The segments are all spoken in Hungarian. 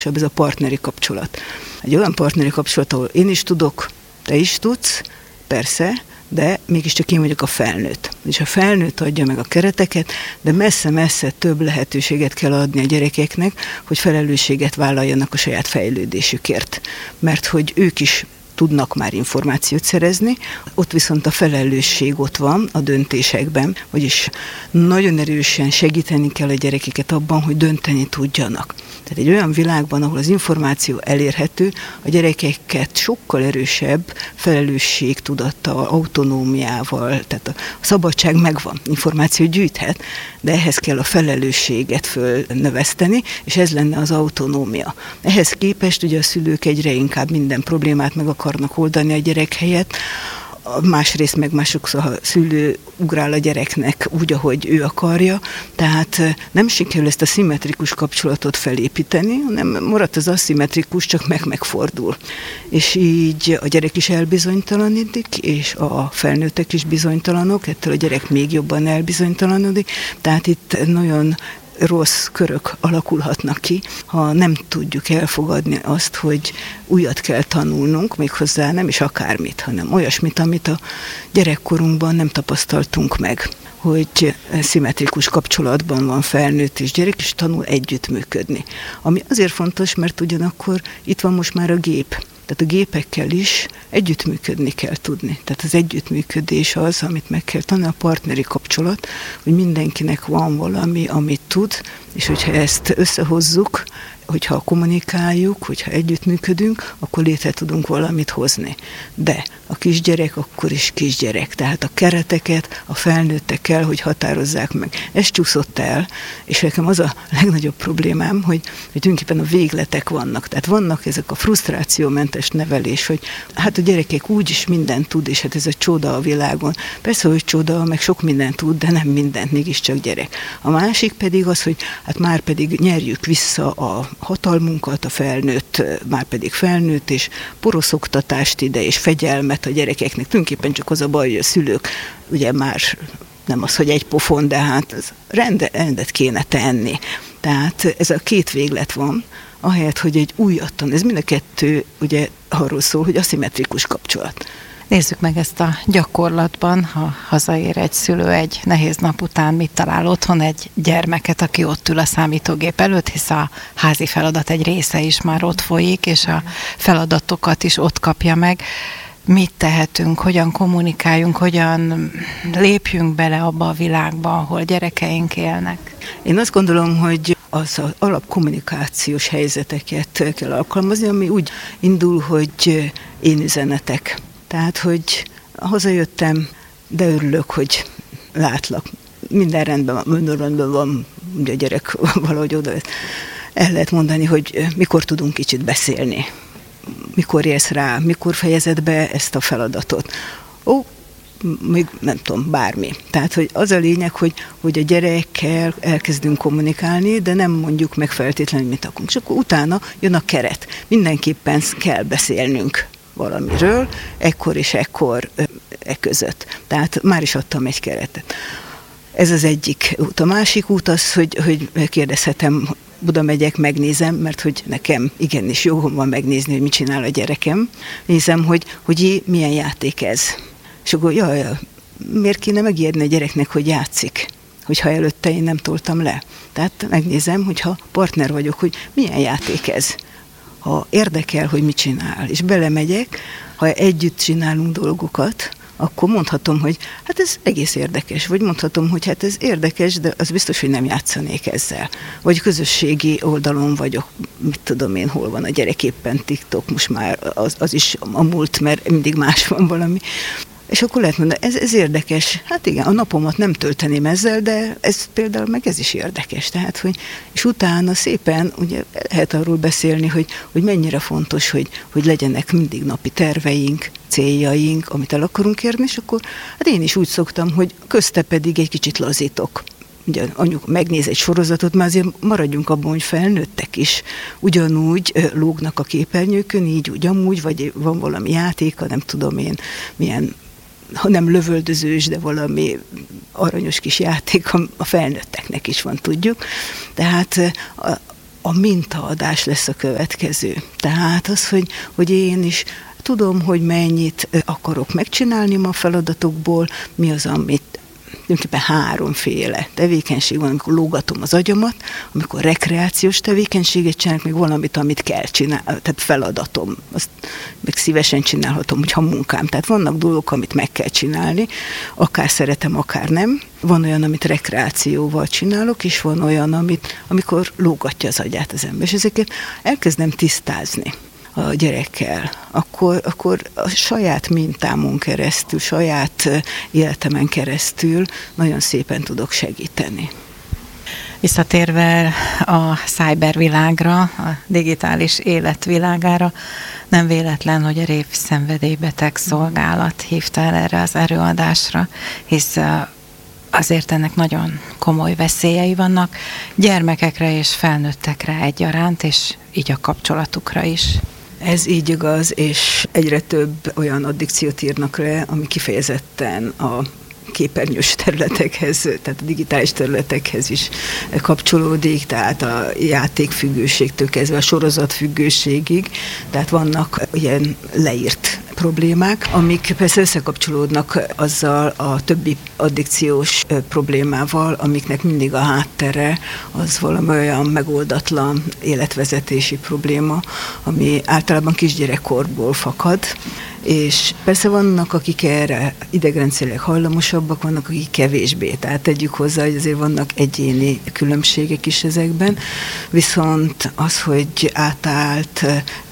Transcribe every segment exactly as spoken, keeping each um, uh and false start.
Ez a partneri kapcsolat. Egy olyan partneri kapcsolat, ahol én is tudok, te is tudsz, persze, de mégiscsak én vagyok a felnőtt. És a felnőtt adja meg a kereteket, de messze-messze több lehetőséget kell adni a gyerekeknek, hogy felelősséget vállaljanak a saját fejlődésükért. Mert hogy ők is tudnak már információt szerezni, ott viszont a felelősség ott van a döntésekben, vagyis nagyon erősen segíteni kell a gyerekeket abban, hogy dönteni tudjanak. Tehát egy olyan világban, ahol az információ elérhető, a gyerekeket sokkal erősebb felelősségtudattal, autonómiával, tehát a szabadság megvan, információt gyűjthet, de ehhez kell a felelősséget fölnöveszteni, és ez lenne az autonómia. Ehhez képest ugye a szülők egyre inkább minden problémát meg akarnak oldani a gyerek helyett, másrészt meg másokszor a szülő ugrál a gyereknek úgy, ahogy ő akarja, tehát nem sikerül ezt a szimmetrikus kapcsolatot felépíteni, hanem maradt az aszimmetrikus, csak meg megfordul. És így a gyerek is elbizonytalanodik, és a felnőttek is bizonytalanok, ettől a gyerek még jobban elbizonytalanodik, tehát itt nagyon rossz körök alakulhatnak ki, ha nem tudjuk elfogadni azt, hogy újat kell tanulnunk, méghozzá nem is akármit, hanem olyasmit, amit a gyerekkorunkban nem tapasztaltunk meg, hogy szimmetrikus kapcsolatban van felnőtt és gyerek, és tanul együttműködni. Ami azért fontos, mert ugyanakkor itt van most már a gép. Tehát a gépekkel is együttműködni kell tudni. Tehát az együttműködés az, amit meg kell tanulni, a partneri kapcsolat, hogy mindenkinek van valami, amit tud, és hogyha ezt összehozzuk, hogyha kommunikáljuk, hogyha együttműködünk, akkor létre tudunk valamit hozni. De a kisgyerek akkor is kisgyerek. Tehát a kereteket a felnőttek kell, hogy határozzák meg. Ez csúszott el, és nekem az a legnagyobb problémám, hogy, hogy tulajdonképpen a végletek vannak. Tehát vannak ezek a frusztrációmentes nevelés, hogy hát a gyerekek úgyis mindent tud, és hát ez a csoda a világon. Persze, hogy csoda, meg sok mindent tud, de nem mindent, mégiscsak gyerek. A másik pedig az, hogy hát már pedig nyerjük vissza a hatalmunkat, a felnőtt, már pedig felnőtt, és poroszoktatást ide, és fegyelmet a gyerekeknek. Tulajdonképpen csak az a baj, hogy a szülők ugye már nem az, hogy egy pofon, de hát az rendet, rendet kéne tenni. Tehát ez a két véglet van, ahelyett, hogy egy újat tan. Ez mind a kettő ugye arról szól, hogy aszimmetrikus kapcsolat. Nézzük meg ezt a gyakorlatban, ha hazaér egy szülő egy nehéz nap után, mit talál otthon egy gyermeket, aki ott ül a számítógép előtt, hisz a házi feladat egy része is már ott folyik, és a feladatokat is ott kapja meg. Mit tehetünk, hogyan kommunikáljunk, hogyan lépjünk bele abba a világba, ahol gyerekeink élnek? Én azt gondolom, hogy az alapkommunikációs helyzeteket kell alkalmazni, ami úgy indul, hogy én üzenetek. Tehát, hogy hazajöttem, de örülök, hogy látlak. Minden rendben van, minden rendben van, ugye a gyerek valahogy oda el lehet mondani, hogy mikor tudunk kicsit beszélni. Mikor érsz rá, mikor fejezed be ezt a feladatot. Ó, még nem tudom, bármi. Tehát, hogy az a lényeg, hogy, hogy a gyerekkel elkezdünk kommunikálni, de nem mondjuk meg feltétlenül, mit akarunk. És akkor utána jön a keret. Mindenképpen kell beszélnünk valamiről, ekkor és ekkor e között. Tehát már is adtam egy keretet. Ez az egyik út. A másik út az, hogy, hogy kérdezhetem, oda megyek, megnézem, mert hogy nekem igenis jogom van megnézni, hogy mit csinál a gyerekem. Nézem, hogy, hogy jé, milyen játék ez. És akkor, jaj, jaj, miért kéne megijedni a gyereknek, hogy játszik, hogyha előtte én nem toltam le. Tehát megnézem, hogyha partner vagyok, hogy milyen játék ez. Ha érdekel, hogy mit csinál, és belemegyek, ha együtt csinálunk dolgokat, akkor mondhatom, hogy hát ez egész érdekes, vagy mondhatom, hogy hát ez érdekes, de az biztos, hogy nem játszanék ezzel. Vagy közösségi oldalon vagyok, mit tudom én, hol van a gyerek, éppen TikTok, most már az, az is a múlt, mert mindig más van valami. És akkor lehet mondani, ez, ez érdekes. Hát igen, a napomat nem tölteném ezzel, de ez például meg ez is érdekes. Tehát, hogy, és utána szépen ugye lehet arról beszélni, hogy, hogy mennyire fontos, hogy, hogy legyenek mindig napi terveink, céljaink, amit el akarunk érni, és akkor hát én is úgy szoktam, hogy közte pedig egy kicsit lazítok. Ugye anyuk megnéz egy sorozatot, már azért maradjunk abban, hogy felnőttek is ugyanúgy lógnak a képernyőkön, így úgy amúgy, vagy van valami játéka, nem tudom én, milyen, ha nem lövöldözős, de valami aranyos kis játék, a felnőtteknek is van, tudjuk. Tehát a mintaadás lesz a következő. Tehát az, hogy, hogy én is tudom, hogy mennyit akarok megcsinálni ma feladatokból, mi az, amit tulajdonképpen háromféle tevékenység van, amikor lógatom az agyamat, amikor rekreációs tevékenységet csinálok, még valamit, amit kell csinálni, tehát feladatom, azt meg szívesen csinálhatom, hogyha munkám. Tehát vannak dolgok, amit meg kell csinálni, akár szeretem, akár nem. Van olyan, amit rekreációval csinálok, és van olyan, amit, amikor lógatja az agyát az ember. És ezeket elkezdem tisztázni a gyerekkel, akkor, akkor a saját mintámon keresztül, saját életemen keresztül nagyon szépen tudok segíteni. Visszatérve a cybervilágra, a digitális életvilágára, nem véletlen, hogy a Rév Szenvedélybeteg Szolgálat hívta el erre az előadásra, hisz azért ennek nagyon komoly veszélyei vannak gyermekekre és felnőttekre egyaránt, és így a kapcsolatukra is. Ez így igaz, és egyre több olyan addikciót írnak le, ami kifejezetten a képernyős területekhez, tehát a digitális területekhez is kapcsolódik, tehát a játékfüggőségtől kezdve a sorozatfüggőségig, tehát vannak ilyen leírt problémák, amik persze összekapcsolódnak azzal a többi addikciós problémával, amiknek mindig a háttere az valami olyan megoldatlan életvezetési probléma, ami általában kisgyerekkorból fakad, és persze vannak, akik erre idegrendszerileg hajlamosabbak, vannak, akik kevésbé. Tehát tegyük hozzá, hogy azért vannak egyéni különbségek is ezekben, viszont az, hogy átállt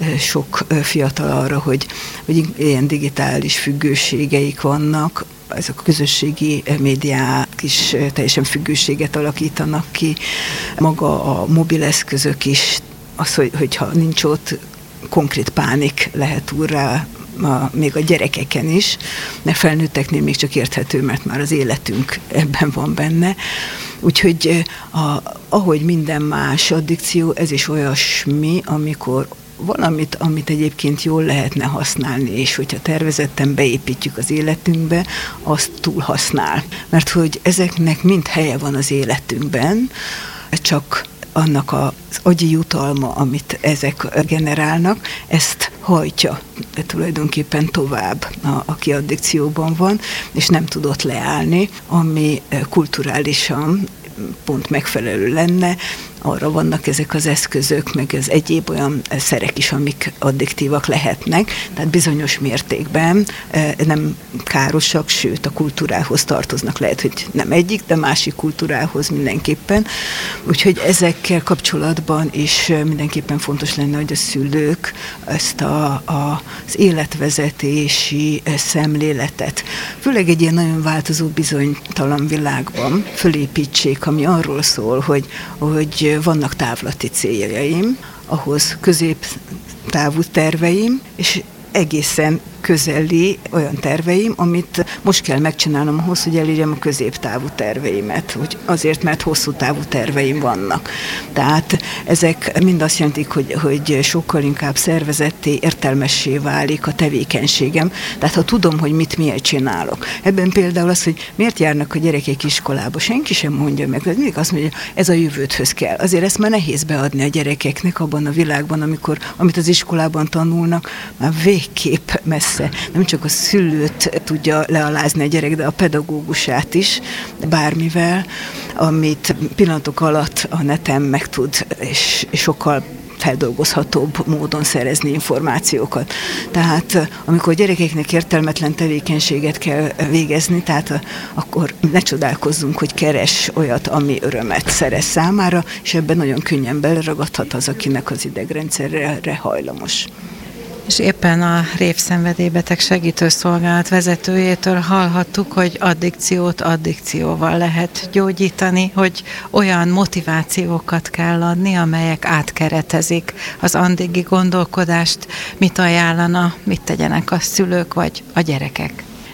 sok fiatal arra, hogy, hogy ilyen digitális függőségeik vannak, ezek a közösségi médiák is teljesen függőséget alakítanak ki, maga a mobileszközök is, az, hogy, hogyha nincs ott, konkrét pánik lehet úrrá, A, még a gyerekeken is, de felnőtteknél még csak érthető, mert már az életünk ebben van benne. Úgyhogy a, ahogy minden más addikció, ez is olyasmi, amikor valamit, amit egyébként jól lehetne használni, és hogyha tervezetten beépítjük az életünkbe, azt túl használ. Mert hogy ezeknek mind helye van az életünkben, csak annak az agyi jutalma, amit ezek generálnak, ezt hajtja de tulajdonképpen tovább, a, aki addikcióban van, és nem tudott leállni, ami kulturálisan pont megfelelő lenne. Arra vannak ezek az eszközök, meg az egyéb olyan szerek is, amik addiktívak lehetnek, tehát bizonyos mértékben nem károsak, sőt a kultúrához tartoznak. Lehet, hogy nem egyik, de másik kultúrához mindenképpen. Úgyhogy ezekkel kapcsolatban is mindenképpen fontos lenne, hogy a szülők ezt a, a, az életvezetési szemléletet, főleg egy ilyen nagyon változó, bizonytalan világban fölépítsék, ami arról szól, hogy, hogy vannak távlati céljaim, ahhoz középtávú terveim, és egészen közeli olyan terveim, amit most kell megcsinálnom ahhoz, hogy elérjem a középtávú terveimet, hogy azért, mert hosszú távú terveim vannak. Tehát ezek mind azt jelentik, hogy, hogy sokkal inkább szervezetté, értelmessé válik a tevékenységem. Tehát ha tudom, hogy mit miért csinálok. Ebben például az, hogy miért járnak a gyerekek iskolába, senki sem mondja meg, hogy mindig azt mondja, hogy ez a jövődhöz kell. Azért ezt már nehéz beadni a gyerekeknek abban a világban, amikor, amit az iskolában tanulnak, már végképp messze. Nem csak a szülőt tudja lealázni a gyerek, de a pedagógusát is, bármivel, amit pillanatok alatt a neten meg tud, és sokkal feldolgozhatóbb módon szerezni információkat. Tehát amikor a gyerekeknek értelmetlen tevékenységet kell végezni, tehát akkor ne csodálkozzunk, hogy keres olyat, ami örömet szerez számára, és ebben nagyon könnyen beleragadhat az, akinek az idegrendszerre hajlamos. És éppen a Rév Szenvedélybeteg Segítőszolgálat vezetőjétől hallhattuk, hogy addikciót addikcióval lehet gyógyítani, hogy olyan motivációkat kell adni, amelyek átkeretezik az addigi gondolkodást, mit ajánlana, mit tegyenek a szülők vagy a gyerekek.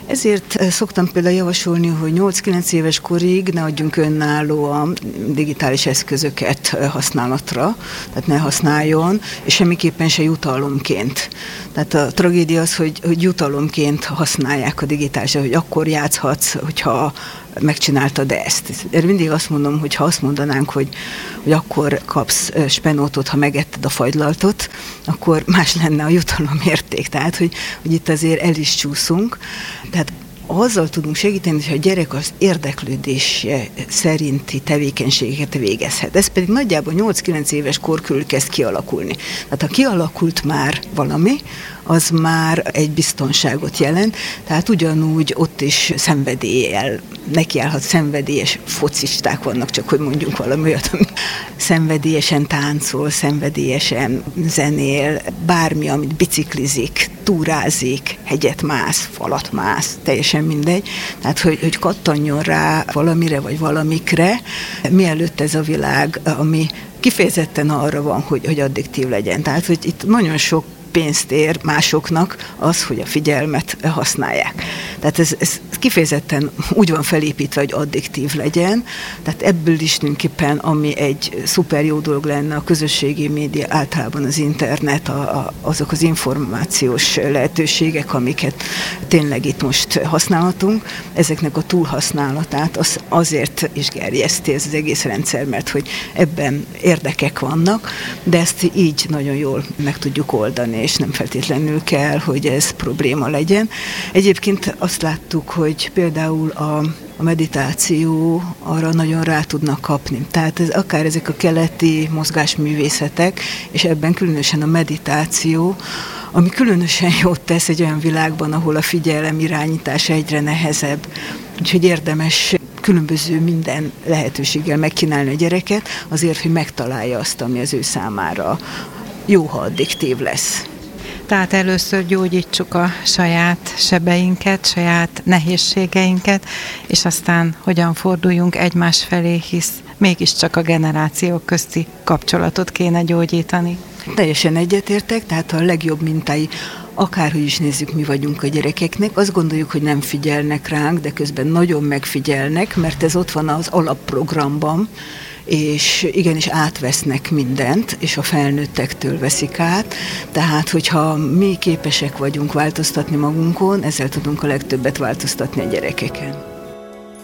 Ezért szoktam például javasolni, hogy nyolc-kilenc éves korig ne adjunk önállóan digitális eszközöket használatra, tehát ne használjon, és semmiképpen se jutalomként. Tehát a tragédia az, hogy, hogy jutalomként használják a digitális, hogy akkor játszhatsz, hogyha megcsináltad ezt. Erre mindig azt mondom, hogy ha azt mondanánk, hogy, hogy akkor kapsz spenótot, ha megetted a fagylaltot, akkor más lenne a jutalom érték. Tehát, hogy, hogy itt azért el is csúszunk. Tehát azzal tudunk segíteni, hogy a gyerek az érdeklődése szerinti tevékenységeket végezhet. Ez pedig nagyjából nyolc-kilenc éves kor körül kezd kialakulni. Tehát ha kialakult már valami, az már egy biztonságot jelent, tehát ugyanúgy ott is szenvedéllyel, nekiállhat, szenvedélyes focisták vannak, csak hogy mondjunk valami olyat, ami szenvedélyesen táncol, szenvedélyesen zenél, bármi, amit biciklizik, túrázik, hegyet mász, falat mász, teljesen mindegy. Tehát, hogy, hogy kattanjon rá valamire vagy valamikre, mielőtt ez a világ, ami kifejezetten arra van, hogy, hogy addiktív legyen. Tehát, hogy itt nagyon sok pénzt ér másoknak az, hogy a figyelmet használják. Tehát ez, ez kifejezetten úgy van felépítve, hogy addiktív legyen, tehát ebből is tulajdonképpen, ami egy szuper jó dolog lenne, a közösségi média, általában az internet, a, a, azok az információs lehetőségek, amiket tényleg itt most használhatunk, ezeknek a túlhasználatát az azért is gerjeszti ez az egész rendszer, mert hogy ebben érdekek vannak, de ezt így nagyon jól meg tudjuk oldani, és nem feltétlenül kell, hogy ez probléma legyen. Egyébként azt láttuk, hogy például a, a meditáció arra nagyon rá tudnak kapni. Tehát ez, akár ezek a keleti mozgásművészetek, és ebben különösen a meditáció, ami különösen jót tesz egy olyan világban, ahol a figyelem irányítása egyre nehezebb. Úgyhogy érdemes különböző minden lehetőséggel megkínálni a gyereket, azért, hogy megtalálja azt, ami az ő számára jó, ha addiktív lesz. Tehát először gyógyítsuk a saját sebeinket, saját nehézségeinket, és aztán hogyan forduljunk egymás felé, hisz mégiscsak a generációk közti kapcsolatot kéne gyógyítani. Teljesen egyetértek, tehát a legjobb mintái, akárhogy is nézzük, mi vagyunk a gyerekeknek, azt gondoljuk, hogy nem figyelnek ránk, de közben nagyon megfigyelnek, mert ez ott van az alapprogramban, és igenis átvesznek mindent, és a felnőttektől veszik át. Tehát, hogyha mi képesek vagyunk változtatni magunkon, ezzel tudunk a legtöbbet változtatni a gyerekeken.